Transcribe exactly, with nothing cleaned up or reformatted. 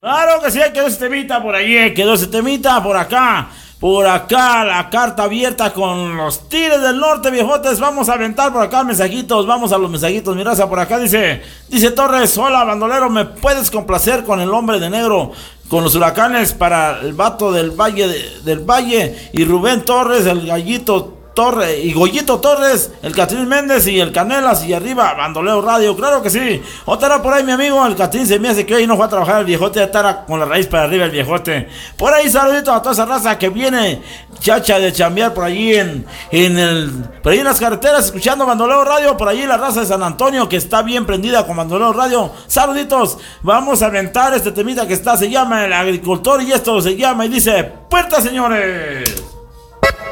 Claro que sí, quedó ese temita por allí, quedó ese temita por acá. Por acá, la carta abierta con los Tigres del Norte, viejotes. Vamos a aventar por acá mensajitos. Vamos a los mensajitos. Mi raza por acá dice: Dice Torres, hola bandolero, ¿me puedes complacer con el hombre de negro? Con los huracanes para el vato del Valle de, del Valle y Rubén Torres, el gallito Torres y Goyito Torres, el Catrín Méndez y el Canelas y arriba Bandolero Radio, claro que sí. Otra por ahí mi amigo, el Catrín se me hace que hoy no fue a trabajar el viejote, ya estará con la raíz para arriba el viejote. Por ahí saludito a toda esa raza que viene chacha de chambear por allí en, en el, por ahí en las carreteras escuchando Bandolero Radio, por allí la raza de San Antonio que está bien prendida con Bandolero Radio. Saluditos, vamos a aventar este temita que está, se llama El Agricultor y esto se llama y dice: puerta señores.